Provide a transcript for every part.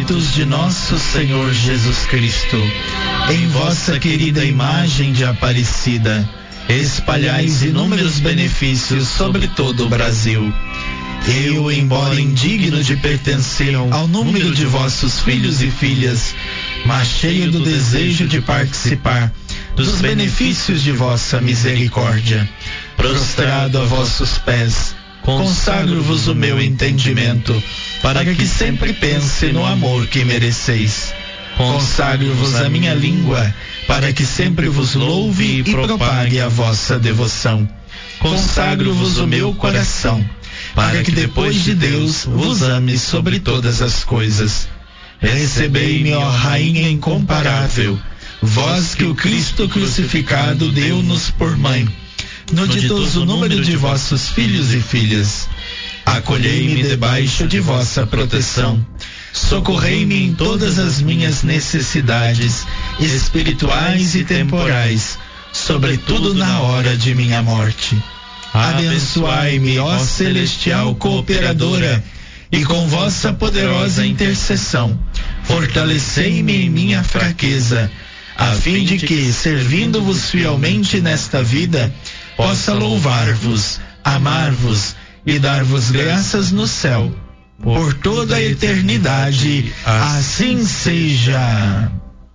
espíritos de nosso Senhor Jesus Cristo, em vossa querida imagem de Aparecida, espalhais inúmeros benefícios sobre todo o Brasil. Eu, embora indigno de pertencer ao número de vossos filhos e filhas, mas cheio do desejo de participar dos benefícios de vossa misericórdia, prostrado a vossos pés, consagro-vos o meu entendimento, para que sempre pense no amor que mereceis. Consagro-vos a minha língua, para que sempre vos louve e propague a vossa devoção. Consagro-vos o meu coração, para que depois de Deus vos ame sobre todas as coisas. Recebei-me, ó Rainha incomparável, vós que o Cristo crucificado deu-nos por mãe, no ditoso número de vossos filhos e filhas. Acolhei-me debaixo de vossa proteção. Socorrei-me em todas as minhas necessidades, espirituais e temporais, sobretudo na hora de minha morte. Abençoai-me, ó celestial cooperadora, e com vossa poderosa intercessão, fortalecei-me em minha fraqueza, a fim de que, servindo-vos fielmente nesta vida, possa louvar-vos, amar-vos e dar-vos graças no céu, por toda a eternidade. Assim seja.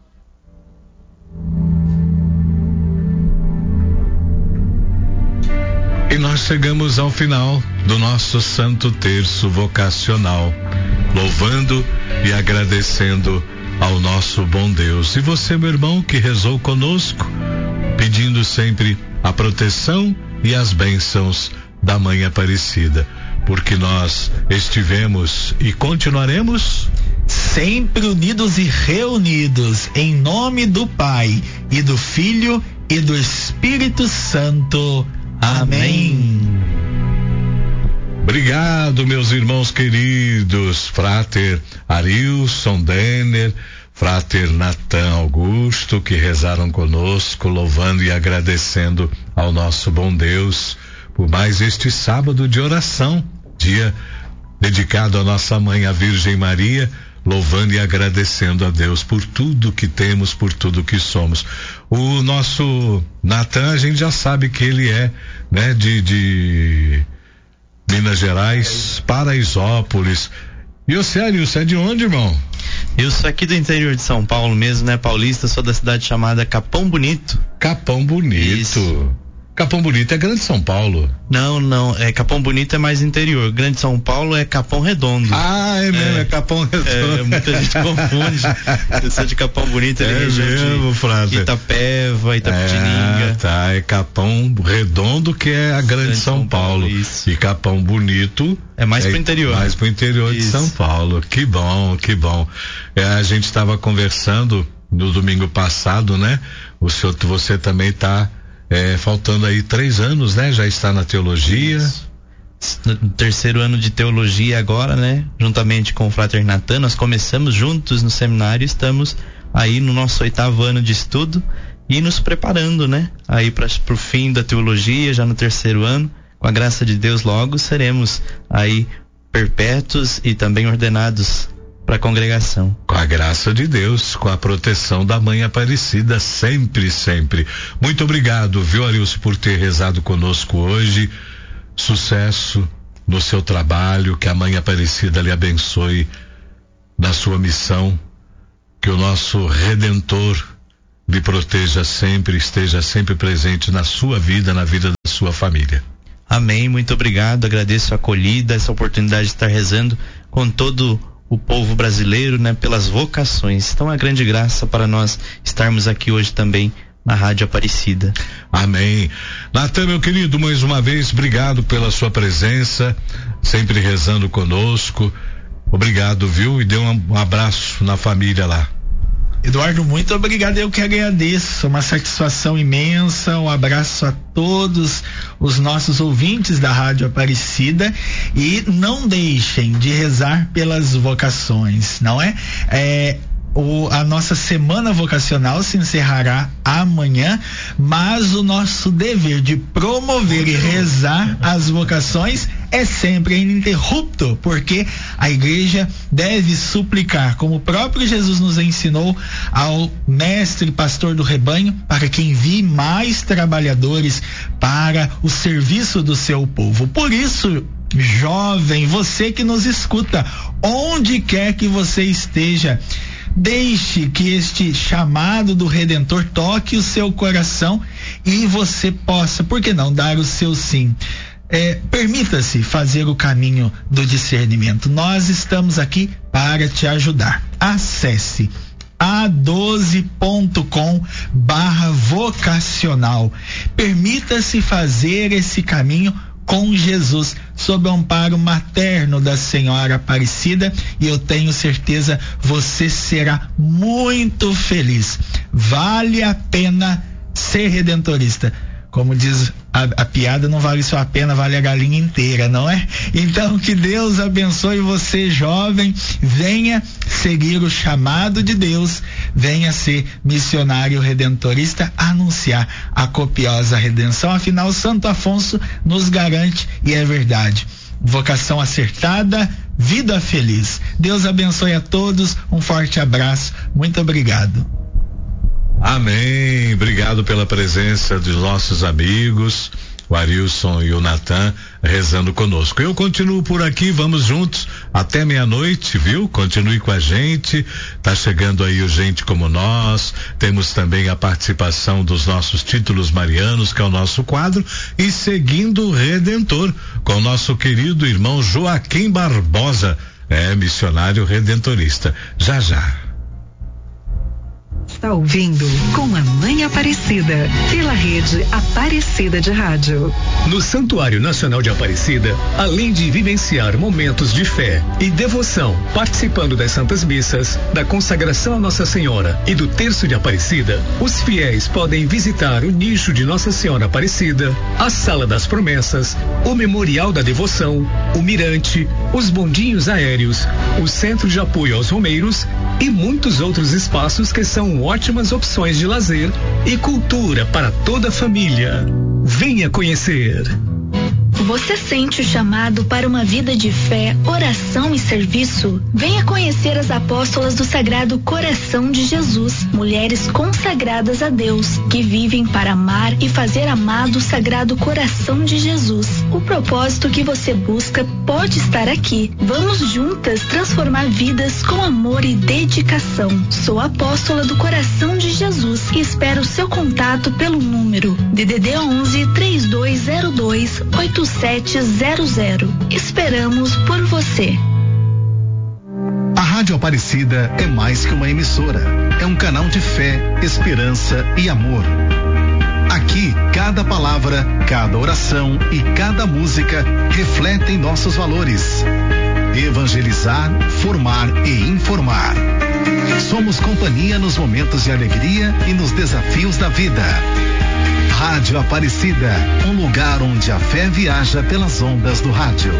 E nós chegamos ao final do nosso Santo Terço Vocacional, louvando e agradecendo ao nosso bom Deus. E você, meu irmão, que rezou conosco, pedindo sempre a proteção e as bênçãos da Mãe Aparecida, porque nós estivemos e continuaremos sempre unidos e reunidos, em nome do Pai e do Filho e do Espírito Santo. Amém. Obrigado, meus irmãos queridos, Frater Arilson Denner, Frater Natan Augusto, que rezaram conosco, louvando e agradecendo ao nosso bom Deus por mais este sábado de oração, dia dedicado à nossa mãe, a Virgem Maria, louvando e agradecendo a Deus por tudo que temos, por tudo que somos. O nosso Natan, a gente já sabe que ele é, né, de Minas Gerais, Paraisópolis. E você, Arilson, é de onde, irmão? Eu sou aqui do interior de São Paulo mesmo, né, paulista, sou da cidade chamada Capão Bonito. Capão Bonito. Isso. Capão Bonito é Grande São Paulo? Não, Capão Bonito é mais interior. Grande São Paulo é Capão Redondo. Ah, é mesmo, é Capão Redondo. Muita gente confunde. Eu sou de Capão Bonito, é mesmo, de Itapeva, Itapetininga. Tá, é Capão Redondo que é a Grande São Paulo. Isso. E Capão Bonito é mais pro interior. Mais pro interior de São Paulo. Que bom, que bom. A gente estava conversando no domingo passado, né? Você também tá faltando aí 3 anos, né? Já está na teologia. Isso. No 3º ano de teologia agora, né? Juntamente com o Frater Natan, nós começamos juntos no seminário, estamos aí no nosso 8º ano de estudo e nos preparando, né? Aí pro fim da teologia, já no 3º ano, com a graça de Deus logo seremos aí perpétuos e também ordenados para a congregação. Com a graça de Deus, com a proteção da Mãe Aparecida, sempre, sempre. Muito obrigado, viu, Arilson, por ter rezado conosco hoje. Sucesso no seu trabalho, que a Mãe Aparecida lhe abençoe na sua missão, que o nosso Redentor lhe proteja sempre, esteja sempre presente na sua vida, na vida da sua família. Amém, muito obrigado, agradeço a acolhida, essa oportunidade de estar rezando com todo o povo brasileiro, né, pelas vocações. Então, é grande graça para nós estarmos aqui hoje também na Rádio Aparecida. Amém. Natan, meu querido, mais uma vez, obrigado pela sua presença, sempre rezando conosco. Obrigado, viu? E dê um abraço na família lá. Eduardo, muito obrigado, eu que agradeço, uma satisfação imensa, um abraço a todos os nossos ouvintes da Rádio Aparecida e não deixem de rezar pelas vocações, não é? A nossa semana vocacional se encerrará amanhã, mas o nosso dever de promover e rezar as vocações é sempre ininterrupto, porque a igreja deve suplicar, como o próprio Jesus nos ensinou, ao mestre pastor do rebanho, para que envie mais trabalhadores para o serviço do seu povo. Por isso, jovem, você que nos escuta, onde quer que você esteja, deixe que este chamado do Redentor toque o seu coração e você possa, por que não, dar o seu sim. Permita-se fazer o caminho do discernimento. Nós estamos aqui para te ajudar. Acesse a12.com/vocacional. Permita-se fazer esse caminho com Jesus, sob o amparo materno da Senhora Aparecida, e eu tenho certeza você será muito feliz. Vale a pena ser redentorista. Como diz a piada, não vale só a pena, vale a galinha inteira, não é? Então, que Deus abençoe você, jovem. Venha seguir o chamado de Deus, venha ser missionário redentorista, anunciar a copiosa redenção. Afinal, Santo Afonso nos garante, e é verdade, vocação acertada, vida feliz. Deus abençoe a todos, um forte abraço, muito obrigado. Amém. Obrigado pela presença dos nossos amigos, o Arilson e o Natan, rezando conosco. Eu continuo por aqui, vamos juntos até meia-noite, viu? Continue com a gente. Tá chegando aí o Gente Como Nós. Temos também a participação dos nossos títulos marianos, que é o nosso quadro, e seguindo o Redentor com o nosso querido irmão Joaquim Barbosa, missionário redentorista. Já já. Está ouvindo Com a Mãe Aparecida, pela rede Aparecida de Rádio. No Santuário Nacional de Aparecida, além de vivenciar momentos de fé e devoção, participando das Santas Missas, da consagração a Nossa Senhora e do Terço de Aparecida, os fiéis podem visitar o nicho de Nossa Senhora Aparecida, a Sala das Promessas, o Memorial da Devoção, o Mirante, os bondinhos aéreos, o Centro de Apoio aos Romeiros e muitos outros espaços que são ótimas opções de lazer e cultura para toda a família. Venha conhecer. Você sente o chamado para uma vida de fé, oração e serviço? Venha conhecer as apóstolas do Sagrado Coração de Jesus, mulheres consagradas a Deus, que vivem para amar e fazer amado o Sagrado Coração de Jesus. O propósito que você busca pode estar aqui. Vamos juntas transformar vidas com amor e dedicação. Sou apóstola do Coração de Jesus e espero o seu contato pelo número DDD 11 3202 8700. Esperamos por você. A Rádio Aparecida é mais que uma emissora. É um canal de fé, esperança e amor. Aqui, cada palavra, cada oração e cada música refletem nossos valores. Evangelizar, formar e informar. Somos companhia nos momentos de alegria e nos desafios da vida. Rádio Aparecida, um lugar onde a fé viaja pelas ondas do rádio.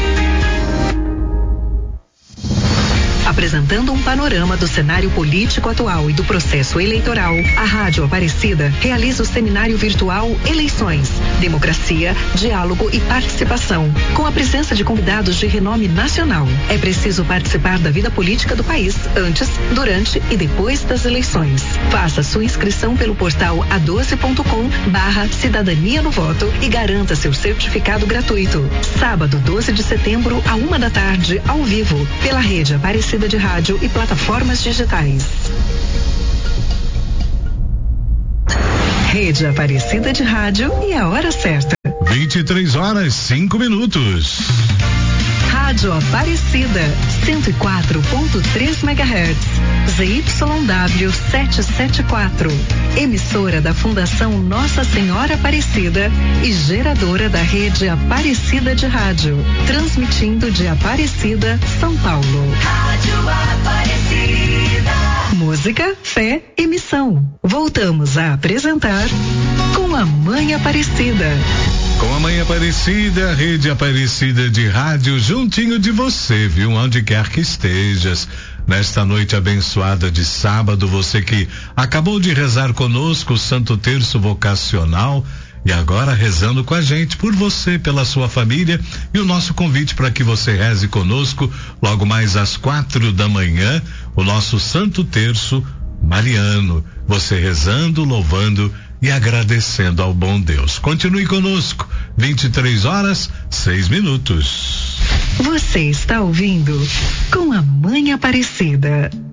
Apresentando um panorama do cenário político atual e do processo eleitoral, a Rádio Aparecida realiza o seminário virtual Eleições, Democracia, Diálogo e Participação, com a presença de convidados de renome nacional. É preciso participar da vida política do país antes, durante e depois das eleições. Faça sua inscrição pelo portal a12.com/cidadania no voto e garanta seu certificado gratuito. Sábado, 12 de setembro, à 1 da tarde, ao vivo, pela rede Aparecida de Rádio e plataformas digitais. Rede Aparecida de Rádio e a hora certa. 23h05. Rádio Aparecida, 104.3 MHz, ZYW 774, emissora da Fundação Nossa Senhora Aparecida e geradora da rede Aparecida de Rádio, transmitindo de Aparecida, São Paulo. Rádio Aparecida. Música, fé e missão. Voltamos a apresentar Com a Mãe Aparecida. Com a Mãe Aparecida, Rede Aparecida de Rádio, juntinho de você, viu? Onde quer que estejas. Nesta noite abençoada de sábado, você que acabou de rezar conosco o Santo Terço Vocacional, e agora rezando com a gente, por você, pela sua família, e o nosso convite para que você reze conosco logo mais às 4 da manhã, o nosso Santo Terço Mariano, você rezando, louvando e agradecendo ao bom Deus. Continue conosco, 23h06. Você está ouvindo Com a Mãe Aparecida.